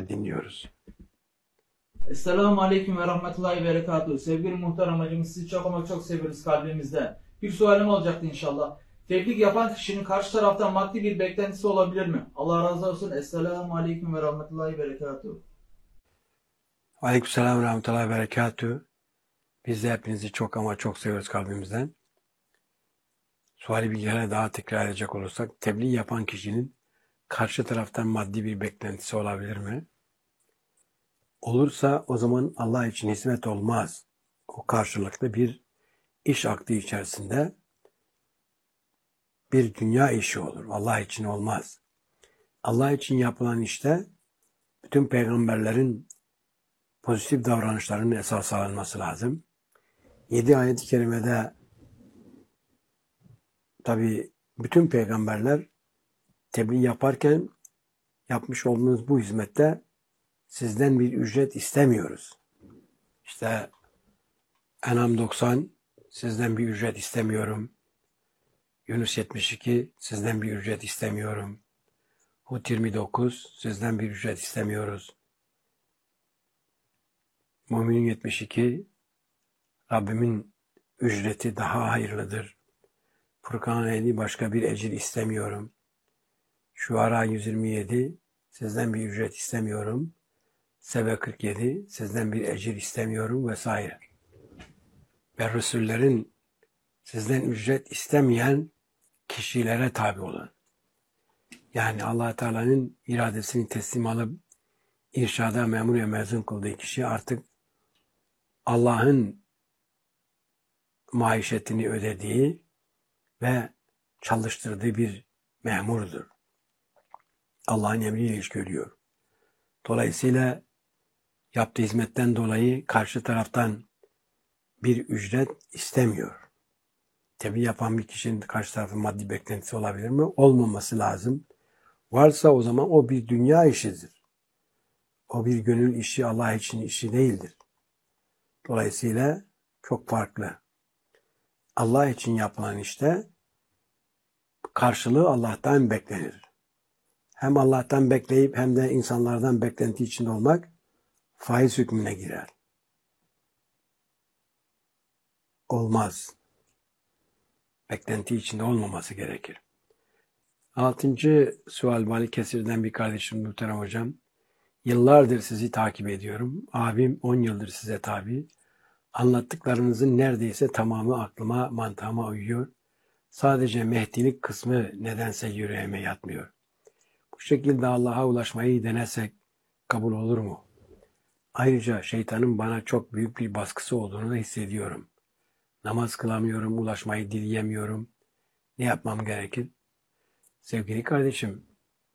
seni dinliyoruz. Esselamu Aleyküm ve Rahmetullahi ve Berekatuhu. Sevgili muhterem hacımız, sizi çok ama çok seviyoruz kalbimizden. Bir sualim olacaktı inşallah. Tebliğ yapan kişinin karşı taraftan maddi bir beklentisi olabilir mi? Allah razı olsun. Esselamu Aleyküm ve Rahmetullahi ve Berekatuhu. Aleykümselam ve rahmetullahi ve berekatühü. Biz de hepinizi çok ama çok seviyoruz kalbimizden. Suali bilgilerine daha tekrar edecek olursak, tebliğ yapan kişinin karşı taraftan maddi bir beklentisi olabilir mi? Olursa o zaman Allah için hizmet olmaz. O karşılıklı bir iş akdı içerisinde bir dünya işi olur. Allah için olmaz. Allah için yapılan işte bütün peygamberlerin pozitif davranışlarının esas alınması lazım. 7 ayet-i kerimede tabi bütün peygamberler tebliğ yaparken yapmış olduğunuz bu hizmette sizden bir ücret istemiyoruz. İşte En'am 90 sizden bir ücret istemiyorum. Yunus 72 sizden bir ücret istemiyorum. Hud 29 sizden bir ücret istemiyoruz. Mü'minin 72 Rabbimin ücreti daha hayırlıdır. Furkan 50 başka bir ecir istemiyorum. Şuara 127 sizden bir ücret istemiyorum. Sebe 47 sizden bir ecir istemiyorum vesaire. Ve Resullerin sizden ücret istemeyen kişilere tabi olun. Yani Allah Teala'nın iradesini teslim alıp irşada memur ve mezun kıldığı kişi artık Allah'ın maişetini ödediği ve çalıştırdığı bir memurdur. Allah'ın emriyle iş görüyor. Dolayısıyla yaptığı hizmetten dolayı karşı taraftan bir ücret istemiyor. Tebliğ yapan bir kişinin karşı tarafı maddi beklentisi olabilir mi? Olmaması lazım. Varsa o zaman o bir dünya işidir. O bir gönül işi, Allah için işi değildir. Dolayısıyla çok farklı. Allah için yapılan işte karşılığı Allah'tan beklenir. Hem Allah'tan bekleyip hem de insanlardan beklenti içinde olmak faiz hükmüne girer. Olmaz. Beklenti içinde olmaması gerekir. 6. sual Malik Kesir'den bir kardeşim muhterem hocam. Yıllardır sizi takip ediyorum. Abim 10 yıldır size tabi. Anlattıklarınızın neredeyse tamamı aklıma, mantığıma uyuyor. Sadece Mehdilik kısmı nedense yüreğime yatmıyor. Bu şekilde Allah'a ulaşmayı denesek kabul olur mu? Ayrıca şeytanın bana çok büyük bir baskısı olduğunu da hissediyorum. Namaz kılamıyorum, ulaşmayı dileyemiyorum. Ne yapmam gerekir? Sevgili kardeşim,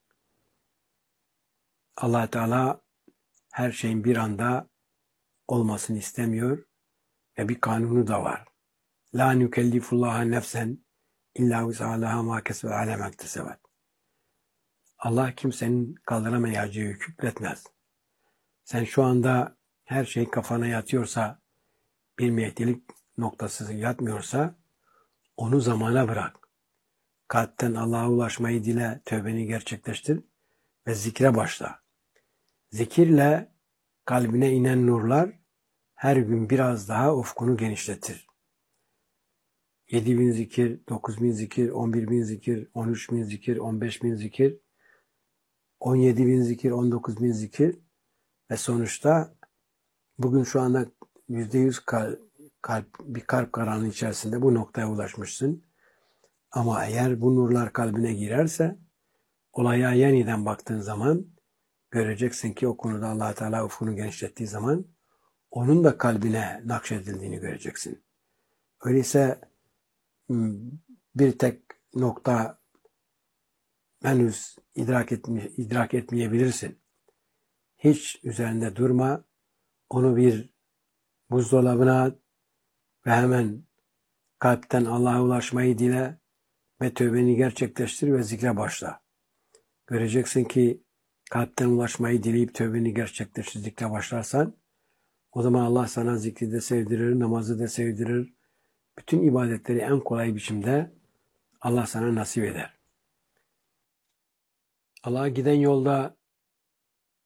Allah Teala her şeyin bir anda olmasını istemiyor ve bir kanunu da var. La nükellifullaha nefsen illa vus'alaha ma kesebe alem ektesebat. Allah kimsenin kaldıramayacağı yükü yükletmez. Sen şu anda her şey kafana yatıyorsa, bir mehdilik noktası yatmıyorsa onu zamana bırak. Kalpten Allah'a ulaşmayı dile, tövbeni gerçekleştir ve zikre başla. Zikirle kalbine inen nurlar her gün biraz daha ufkunu genişletir. 7.000 zikir, 9.000 zikir, 11.000 zikir, 13.000 zikir, 15.000 zikir, 17.000 zikir, 19.000 zikir ve sonuçta bugün şu anda %100 bir kalp karanlığı içerisinde bu noktaya ulaşmışsın. Ama eğer bu nurlar kalbine girerse olaya yeniden baktığın zaman göreceksin ki o konuda Allah Teala ufkunu genişlettiği zaman onun da kalbine nakşedildiğini göreceksin. Öyleyse bir tek nokta henüz idrak etmeyebilirsin. Hiç üzerinde durma. Onu bir buzdolabına at ve hemen kalpten Allah'a ulaşmayı dile ve tövbeni gerçekleştir ve zikre başla. Göreceksin ki kalpten ulaşmayı dileyip tövbeni gerçekleştir, zikre başlarsan o zaman Allah sana zikri de sevdirir, namazı da sevdirir. Bütün ibadetleri en kolay biçimde Allah sana nasip eder. Allah'a giden yolda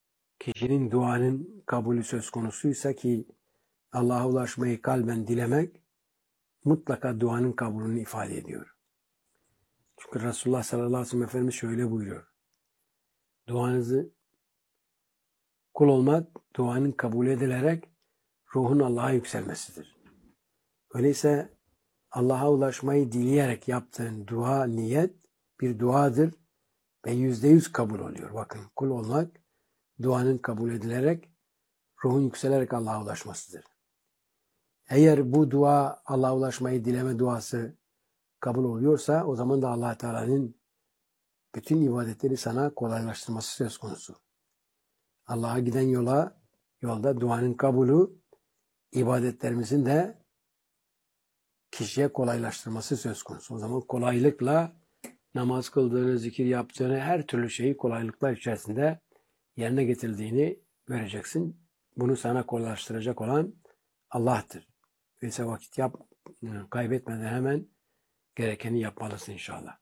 kişinin duanın kabulü söz konusuysa ki Allah'a ulaşmayı kalben dilemek mutlaka duanın kabulünü ifade ediyor. Çünkü Resulullah sallallahu aleyhi ve sellem Efendimiz şöyle buyuruyor. Duanızı kul olmak, duanın kabul edilerek ruhun Allah'a yükselmesidir. Öyleyse Allah'a ulaşmayı dileyerek yaptığın dua, niyet bir duadır ve %100 kabul oluyor. Bakın, kul olmak, duanın kabul edilerek, ruhun yükselerek Allah'a ulaşmasıdır. Eğer bu dua, Allah'a ulaşmayı dileme duası kabul oluyorsa, o zaman da Allah Teala'nın bütün ibadetleri sana kolaylaştırması söz konusu. Allah'a giden yolda duanın kabulü, ibadetlerimizin de kişiye kolaylaştırması söz konusu. O zaman kolaylıkla namaz kıldığını, zikir yaptığını, her türlü şeyi kolaylıklar içerisinde yerine getirdiğini göreceksin. Bunu sana kolaylaştıracak olan Allah'tır. Öyleyse vakit kaybetmeden hemen gerekeni yapmalısın inşallah.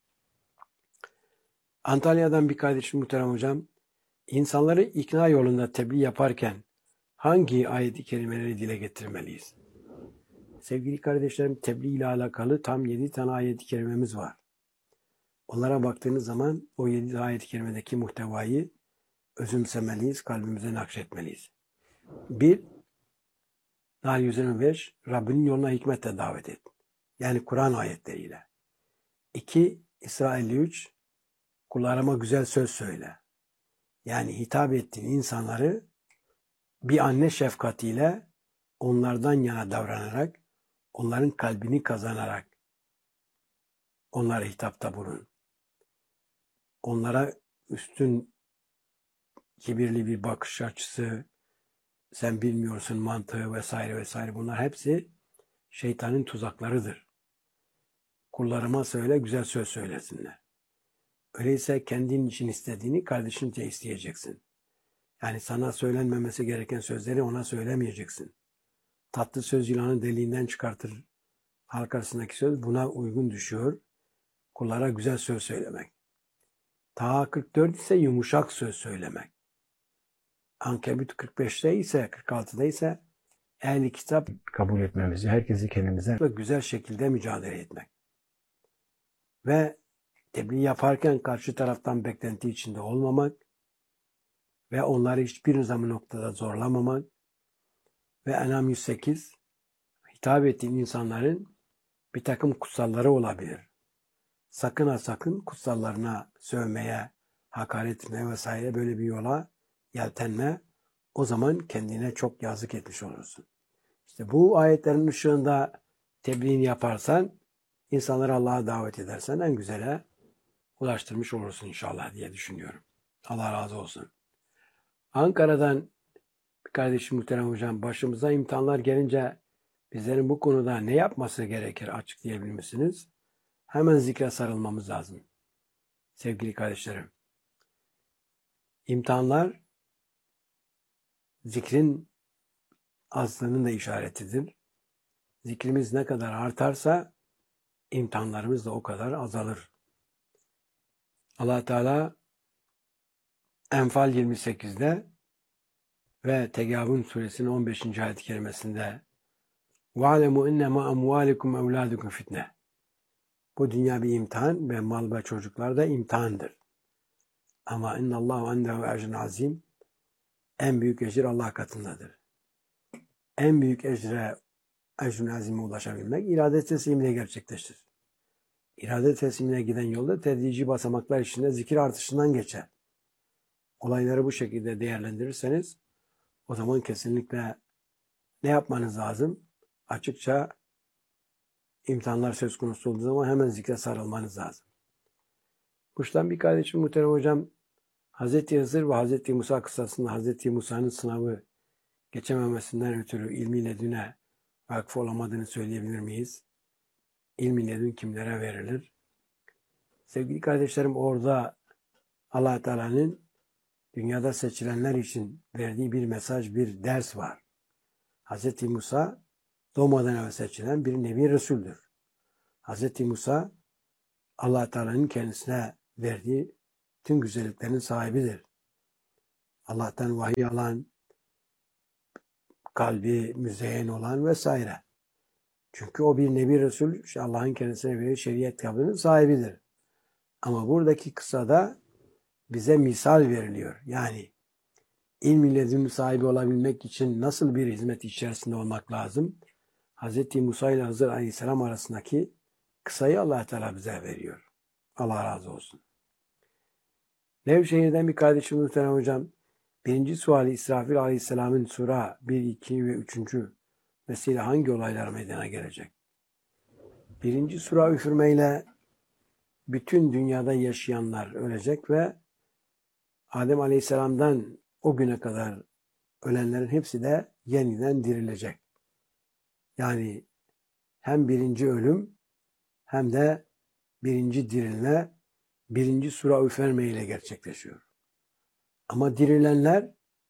Antalya'dan bir kardeşim muhterem hocam, insanları ikna yolunda tebliğ yaparken hangi ayet-i kerimeleri dile getirmeliyiz? Sevgili kardeşlerim, tebliğ ile alakalı tam 7 tane ayet-i kerimemiz var. Onlara baktığınız zaman o 7 ayet-i kerimedeki muhtevayı özümsemeliyiz, kalbimize nakşetmeliyiz. 1. Nahl 125, Rabbinin yoluna hikmetle davet et. Yani Kur'an ayetleriyle. 2. İsra 53, kullarıma güzel söz söyle. Yani hitap ettiğin insanları bir anne şefkatiyle onlardan yana davranarak, onların kalbini kazanarak onlara hitapta bulun. Onlara üstün, kibirli bir bakış açısı, sen bilmiyorsun mantığı vesaire vesaire, bunlar hepsi şeytanın tuzaklarıdır. Kullarıma söyle, güzel söz söylesinler. Öyleyse kendin için istediğini kardeşin için isteyeceksin. Yani sana söylenmemesi gereken sözleri ona söylemeyeceksin. Tatlı söz yılanı deliğinden çıkartır. Halk arasındaki söz buna uygun düşüyor. Kullara güzel söz söylemek. Taha 44 ise yumuşak söz söylemek. Ankebut 45'te ise 46'da ise ehli kitap kabul etmemizi, herkesi kendimize ve güzel şekilde mücadele etmek. Ve tebliğ yaparken karşı taraftan beklenti içinde olmamak ve onları hiçbir zaman noktada zorlamamak ve En'am 108, hitap ettiğin insanların bir takım kutsalları olabilir. Sakın ha sakın kutsallarına sövmeye, hakaret etmeye vesaire böyle bir yola yeltenme. O zaman kendine çok yazık etmiş olursun. İşte bu ayetlerin ışığında tebliğini yaparsan, insanları Allah'a davet edersen en güzele ulaştırmış olursun inşallah diye düşünüyorum. Allah razı olsun. Ankara'dan bir kardeşim muhterem hocam, başımıza imtihanlar gelince bizlerin bu konuda ne yapması gerekir açıklayabilir misiniz? Hemen zikre sarılmamız lazım. Sevgili kardeşlerim, imtihanlar zikrin azlığının da işaretidir. Zikrimiz ne kadar artarsa imtihanlarımız da o kadar azalır. Allah Teala Enfal 28'de ve Tegabun suresinin 15. ayet-i kerimesinde وَعَلَمُوا اِنَّمَا اَمْوَالِكُمْ اَوْلَادُكُمْ fitne. Bu dünya bir imtihan ve mal ve çocuklar da imtihandır. Ama اِنَّ اللّٰهُ عَنْدَهُ اَجْرٌ azim. En büyük ecir Allah katındadır. En büyük ecr-ün azime ulaşabilmek irade teslimiyle gerçekleşir. İrade teslimine giden yolda tedrici basamaklar içinde zikir artışından geçer. Olayları bu şekilde değerlendirirseniz o zaman kesinlikle ne yapmanız lazım? Açıkça imtihanlar söz konusu olduğu zaman hemen zikre sarılmanız lazım. Kuştan bir kardeşim muhterem hocam, Hazreti Hızır ve Hazreti Musa kıssasında Hazreti Musa'nın sınavı geçememesinden ötürü ilmi ledüne vakıf olamadığını söyleyebilir miyiz? İlmi ledün kimlere verilir? Sevgili kardeşlerim, orada Allah Teala'nın dünyada seçilenler için verdiği bir mesaj, bir ders var. Hz. Musa doğmadan evvel seçilen bir nebi Resul'dür. Hz. Musa Allah Teala'nın kendisine verdiği tüm güzelliklerin sahibidir. Allah'tan vahiy alan, kalbi müzeyyen olan vesaire. Çünkü o bir Nebi Resul, işte Allah'ın kendisine bir şeriat kitabının sahibidir. Ama buradaki kıssada bize misal veriliyor. Yani ilm-i ledün sahibi olabilmek için nasıl bir hizmet içerisinde olmak lazım? Hz. Musa ile Hızır Aleyhisselam arasındaki kıssayı Allah Teala bize veriyor. Allah razı olsun. Nevşehir'den bir kardeşim muhterem hocam, birinci suali İsrafil Aleyhisselam'ın Sura 1, 2 ve 3. vesile hangi olaylar meydana gelecek? Birinci sura üfürmeyle bütün dünyada yaşayanlar ölecek ve Adem Aleyhisselam'dan o güne kadar ölenlerin hepsi de yeniden dirilecek. Yani hem birinci ölüm hem de birinci dirilme birinci sura üfürme ile gerçekleşiyor. Ama dirilenler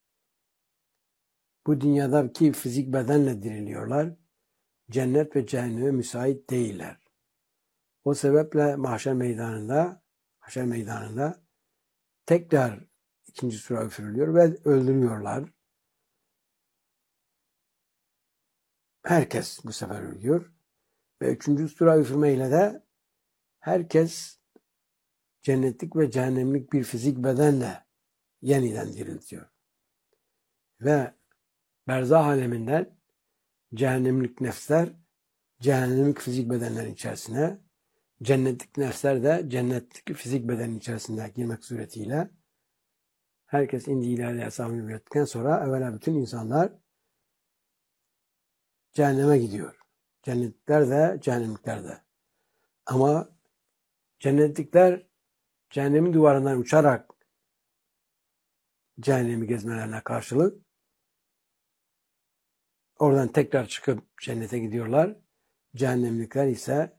bu dünyadaki fizik bedenle diriliyorlar. Cennet ve cehenneme müsait değiller. O sebeple mahşer meydanında tekrar ikinci sura üfürülüyor ve öldürüyorlar. Herkes bu sefer ölüyor. Ve üçüncü sura üfürmeyle de herkes cennetlik ve cehennemlik bir fizik bedenle yeniden diriltiyor. Ve berzah aleminden cehennemlik nefsler cehennemlik fizik bedenlerin içerisine, cennetlik nefsler de cennetlik fizik bedenin içerisine girmek suretiyle herkes indi ilahi hesabını verdikten sonra evvela bütün insanlar cehenneme gidiyor. Cennetlikler de cehennemlikler de. Ama cennetlikler cehennemin duvarından uçarak cehennemi gezmelerine karşılık oradan tekrar çıkıp cennete gidiyorlar. Cehennemlikler ise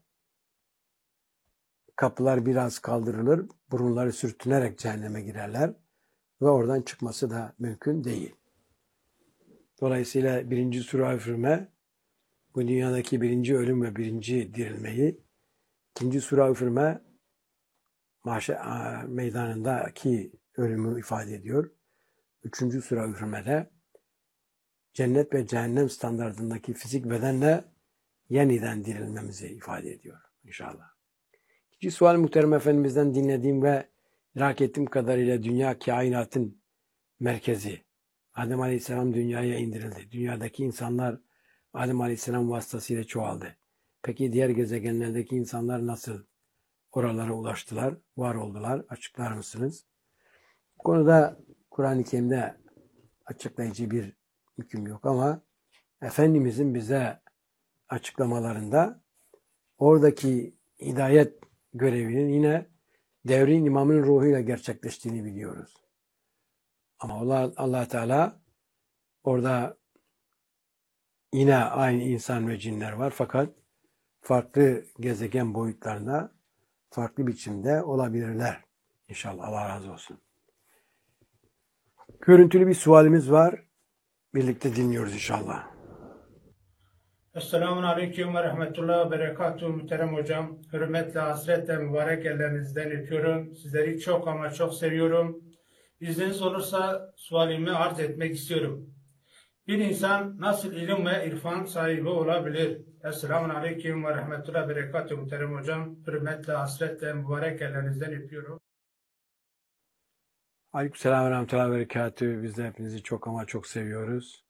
kapılar biraz kaldırılır, burunları sürtünerek cehenneme girerler ve oradan çıkması da mümkün değil. Dolayısıyla birinci sura üfürme, bu dünyadaki birinci ölüm ve birinci dirilmeyi, ikinci sura üfürme, mahşer meydanındaki ölümü ifade ediyor. Üçüncü sura üfürmede cennet ve cehennem standartındaki fizik bedenle yeniden dirilmemizi ifade ediyor inşallah. İkinci sual muhterem Efendimiz'den dinlediğim ve idrak ettiğim kadarıyla dünya kainatın merkezi. Adem Aleyhisselam dünyaya indirildi. Dünyadaki insanlar Adem Aleyhisselam vasıtasıyla çoğaldı. Peki diğer gezegenlerdeki insanlar nasıl oralara ulaştılar, var oldular? Açıklar mısınız? Bu konuda Kur'an-ı Kerim'de açıklayıcı bir hüküm yok ama Efendimizin bize açıklamalarında oradaki hidayet görevinin yine devrin imamının ruhuyla gerçekleştiğini biliyoruz. Ama Allah Teala orada yine aynı insan ve cinler var fakat farklı gezegen boyutlarında farklı biçimde olabilirler. İnşallah Allah razı olsun. Görüntülü bir sualimiz var. Birlikte dinliyoruz inşallah. Esselamun Aleyküm ve Rahmetullah ve Berekatuhu muhterem hocam. Hürmetle, hasretle mübarek ellerinizden öpüyorum. Sizleri çok ama çok seviyorum. İzniniz olursa sualimi arz etmek istiyorum. Bir insan nasıl ilim ve irfan sahibi olabilir? Esselamun Aleyküm ve Rahmetullah ve Berekatuhu muhterem hocam. Hürmetle, hasretle mübarek ellerinizden öpüyorum. Aleykümselam ve rahmetullahi ve berekatühü. Biz de hepinizi çok ama çok seviyoruz.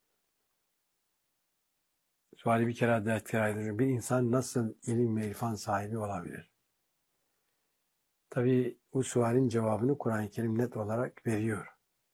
Suali bir kere daha tekrar ediyorum. Bir insan nasıl ilim ve irfan sahibi olabilir? Tabii bu sualin cevabını Kur'an-ı Kerim net olarak veriyor.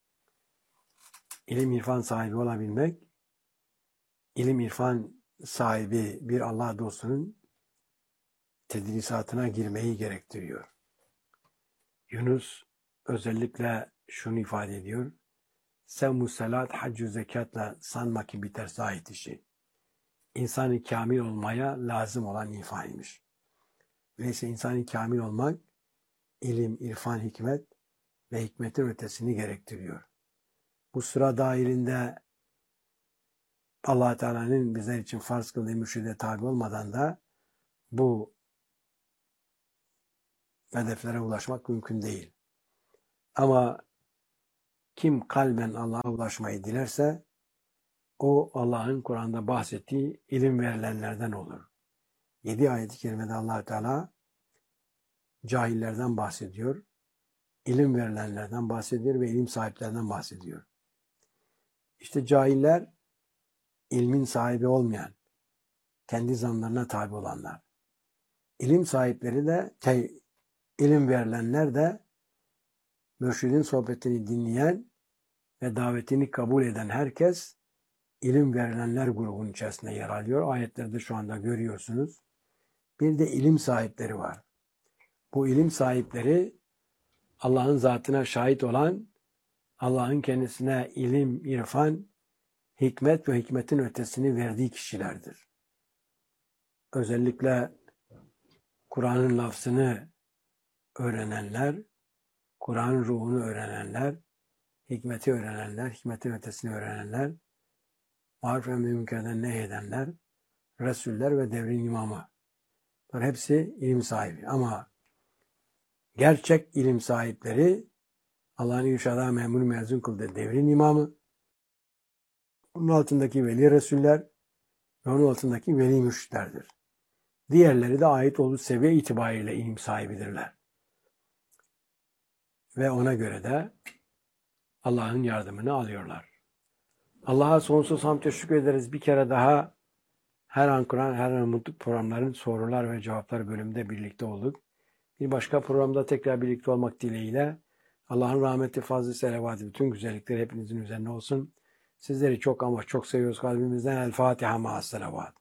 İlim irfan sahibi olabilmek, ilim irfan sahibi bir Allah dostunun tedrisatına girmeyi gerektiriyor. Yunus özellikle şunu ifade ediyor. Sevmu salat, haccü zekatla sanma ki biter zahit işi. İnsan-ı kamil olmaya lazım olan irfanıymış. Öyleyse insan-ı kamil olmak, ilim, irfan, hikmet ve hikmetin ötesini gerektiriyor. Bu sıra dahilinde Allah Teala'nın bizler için farz kıldığı mürşide tabi olmadan da bu hedeflere ulaşmak mümkün değil. Ama Kim kalben Allah'a ulaşmayı dilerse o Allah'ın Kur'an'da bahsettiği ilim verilenlerden olur. 7 ayet-i kerimede Allah Teala cahillerden bahsediyor, ilim verilenlerden bahsediyor ve ilim sahiplerinden bahsediyor. İşte cahiller, ilmin sahibi olmayan, kendi zanlarına tabi olanlar. İlim sahipleri de, ilim verilenler de mürşidin sohbetini dinleyen ve davetini kabul eden herkes ilim verilenler grubunun içerisinde yer alıyor. Ayetlerde şu anda görüyorsunuz. Bir de ilim sahipleri var. Bu ilim sahipleri Allah'ın zatına şahit olan, Allah'ın kendisine ilim, irfan, hikmet ve hikmetin ötesini verdiği kişilerdir. Özellikle Kur'an'ın lafzını öğrenenler, Kur'an'ın ruhunu öğrenenler, hikmeti öğrenenler, hikmetin ötesini öğrenenler, maruf ve münkerden nehyedenler, Resuller ve devrin imamı. Bunlar hepsi ilim sahibi. Ama gerçek ilim sahipleri Allah'ın inşallah memur mezun kıldığı devrin imamı, onun altındaki veli Resuller ve onun altındaki veli mürşitlerdir. Diğerleri de ait olduğu seviye itibariyle ilim sahibidirler. Ve ona göre de Allah'ın yardımını alıyorlar. Allah'a sonsuz hamd teşekkür ederiz. Bir kere daha her an Kur'an, her an mutluluk programların sorular ve cevaplar bölümünde birlikte olduk. Bir başka programda tekrar birlikte olmak dileğiyle Allah'ın rahmeti, fazlı, selavatı, bütün güzellikleri hepinizin üzerine olsun. Sizleri çok ama çok seviyoruz kalbimizden. El Fatiha ma'as selavat.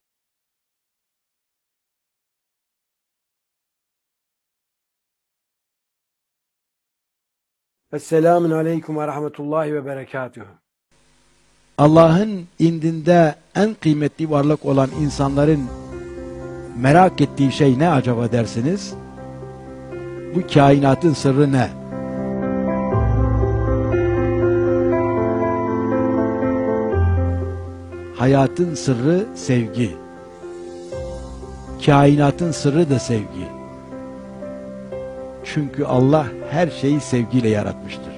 Esselamun aleyküm ve rahmetullahi ve berekatuhu. Allah'ın indinde en kıymetli varlık olan insanların merak ettiği şey ne acaba dersiniz? Bu kainatın sırrı ne? Hayatın sırrı sevgi. Kainatın sırrı da sevgi. Çünkü Allah her şeyi sevgiyle yaratmıştır.